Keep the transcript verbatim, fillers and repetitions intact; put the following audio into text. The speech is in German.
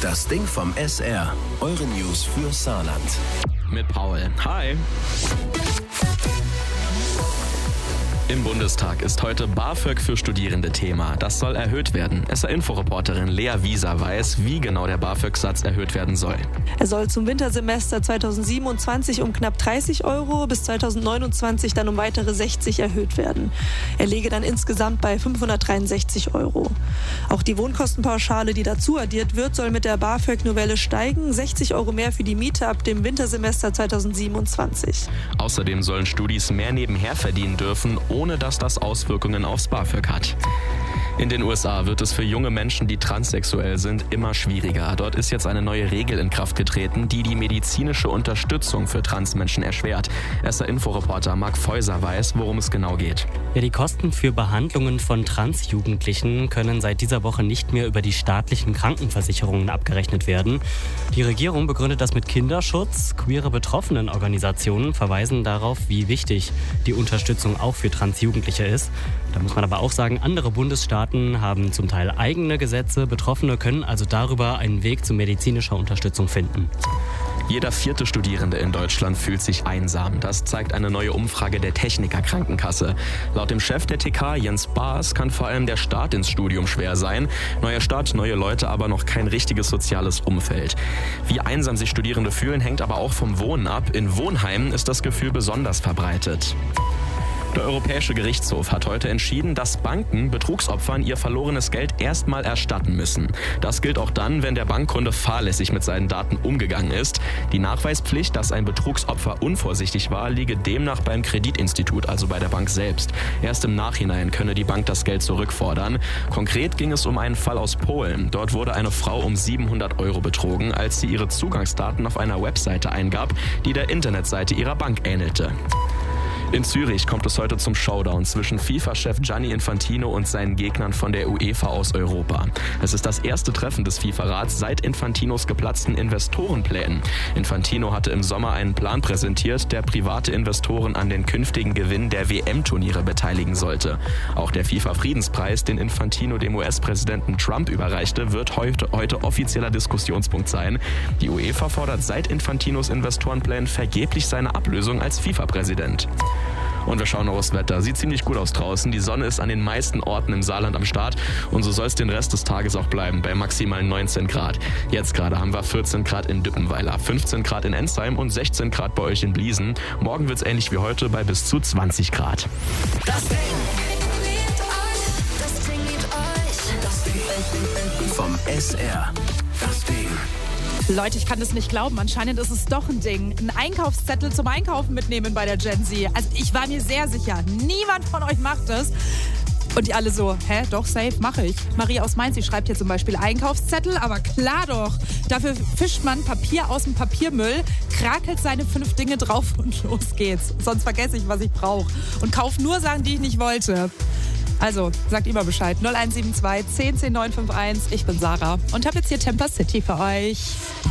Das Ding vom S R. Eure News für Saarland. Mit Paul. Hi. Im Bundestag ist heute BAföG für Studierende Thema. Das soll erhöht werden. S R-Info-Reporterin Lea Wieser weiß, wie genau der BAföG-Satz erhöht werden soll. Er soll zum Wintersemester zweitausendsiebenundzwanzig um knapp dreißig Euro, bis zweitausendneunundzwanzig dann um weitere sechzig erhöht werden. Er läge dann insgesamt bei fünfhundertdreiundsechzig Euro. Auch die Wohnkostenpauschale, die dazu addiert wird, soll mit der BAföG-Novelle steigen. sechzig Euro mehr für die Miete ab dem Wintersemester zweitausendsiebenundzwanzig. Außerdem sollen Studis mehr nebenher verdienen dürfen, ohne dass das Auswirkungen aufs BAföG hat. In den U S A wird es für junge Menschen, die transsexuell sind, immer schwieriger. Dort ist jetzt eine neue Regel in Kraft getreten, die die medizinische Unterstützung für Transmenschen erschwert. S R-Info-Reporter Marc Feuser weiß, worum es genau geht. Ja, die Kosten für Behandlungen von Transjugendlichen können seit dieser Woche nicht mehr über die staatlichen Krankenversicherungen abgerechnet werden. Die Regierung begründet das mit Kinderschutz. Queere Betroffenenorganisationen verweisen darauf, wie wichtig die Unterstützung auch für Transjugendliche ist. Da muss man aber auch sagen, andere Bundesstaaten haben zum Teil eigene Gesetze. Betroffene können also darüber einen Weg zu medizinischer Unterstützung finden. Jeder vierte Studierende in Deutschland fühlt sich einsam. Das zeigt eine neue Umfrage der Techniker Krankenkasse. Laut dem Chef der T K, Jens Baas, kann vor allem der Start ins Studium schwer sein. Neuer Start, neue Leute, aber noch kein richtiges soziales Umfeld. Wie einsam sich Studierende fühlen, hängt aber auch vom Wohnen ab. In Wohnheimen ist das Gefühl besonders verbreitet. Der Europäische Gerichtshof hat heute entschieden, dass Banken Betrugsopfern ihr verlorenes Geld erstmal erstatten müssen. Das gilt auch dann, wenn der Bankkunde fahrlässig mit seinen Daten umgegangen ist. Die Nachweispflicht, dass ein Betrugsopfer unvorsichtig war, liege demnach beim Kreditinstitut, also bei der Bank selbst. Erst im Nachhinein könne die Bank das Geld zurückfordern. Konkret ging es um einen Fall aus Polen. Dort wurde eine Frau um siebenhundert Euro betrogen, als sie ihre Zugangsdaten auf einer Webseite eingab, die der Internetseite ihrer Bank ähnelte. In Zürich kommt es heute zum Showdown zwischen FIFA-Chef Gianni Infantino und seinen Gegnern von der UEFA aus Europa. Es ist das erste Treffen des FIFA-Rats seit Infantinos geplatzten Investorenplänen. Infantino hatte im Sommer einen Plan präsentiert, der private Investoren an den künftigen Gewinn der W M-Turniere beteiligen sollte. Auch der FIFA-Friedenspreis, den Infantino dem U S-Präsidenten Trump überreichte, wird heute, heute offizieller Diskussionspunkt sein. Die UEFA fordert seit Infantinos Investorenplänen vergeblich seine Ablösung als FIFA-Präsident. Und wir schauen noch aufs Wetter. Sieht ziemlich gut aus draußen. Die Sonne ist an den meisten Orten im Saarland am Start. Und so soll es den Rest des Tages auch bleiben, bei maximal neunzehn Grad. Jetzt gerade haben wir vierzehn Grad in Dippenweiler, fünfzehn Grad in Ensheim und sechzehn Grad bei euch in Bliesen. Morgen wird es ähnlich wie heute bei bis zu zwanzig Grad. Das Ding. Das Ding mit euch. Das Ding vom S R. Das Ding. Leute, ich kann das nicht glauben. Anscheinend ist es doch ein Ding. Ein Einkaufszettel zum Einkaufen mitnehmen bei der Gen Z. Also ich war mir sehr sicher, niemand von euch macht das. Und die alle so, hä, doch, safe, mache ich. Maria aus Mainz, sie schreibt hier zum Beispiel Einkaufszettel, aber klar doch. Dafür fischt man Papier aus dem Papiermüll, krakelt seine fünf Dinge drauf und los geht's. Sonst vergesse ich, was ich brauche. Und kauf nur Sachen, die ich nicht wollte. Also, sagt immer Bescheid. null eins sieben zwei, zehn zehn neun fünf eins. Ich bin Sarah und habe jetzt hier Temper City für euch.